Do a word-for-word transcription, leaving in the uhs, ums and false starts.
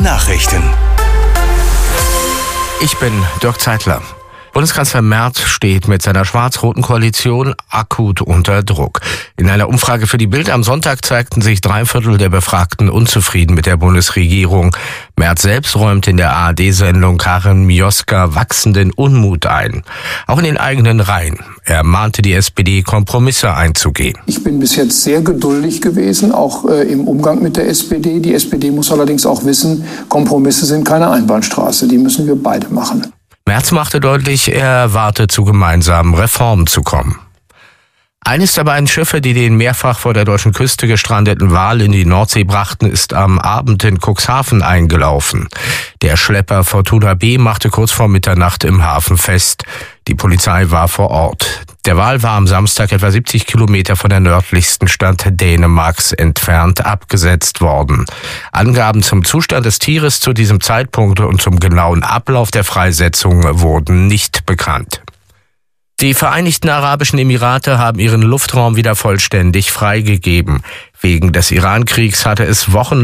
Nachrichten. Ich bin Dirk Zeitler. Bundeskanzler Merz steht mit seiner schwarz-roten Koalition akut unter Druck. In einer Umfrage für die Bild am Sonntag zeigten sich drei Viertel der Befragten unzufrieden mit der Bundesregierung. Merz selbst räumte in der A R D-Sendung Karin Mioska wachsenden Unmut ein. Auch in den eigenen Reihen. Er mahnte die S P D, Kompromisse einzugehen. Ich bin bis jetzt sehr geduldig gewesen, auch äh, im Umgang mit der S P D. Die S P D muss allerdings auch wissen, Kompromisse sind keine Einbahnstraße. Die müssen wir beide machen. Merz machte deutlich, er erwarte, zu gemeinsamen Reformen zu kommen. Eines der beiden Schiffe, die den mehrfach vor der deutschen Küste gestrandeten Wal in die Nordsee brachten, ist am Abend in Cuxhaven eingelaufen. Der Schlepper Fortuna B machte kurz vor Mitternacht im Hafen fest. Die Polizei war vor Ort. Der Wal war am Samstag etwa siebzig Kilometer von der nördlichsten Stadt Dänemarks entfernt abgesetzt worden. Angaben zum Zustand des Tieres zu diesem Zeitpunkt und zum genauen Ablauf der Freisetzung wurden nicht bekannt. Die Vereinigten Arabischen Emirate haben ihren Luftraum wieder vollständig freigegeben. Wegen des Iran-Kriegs hatte es Wochen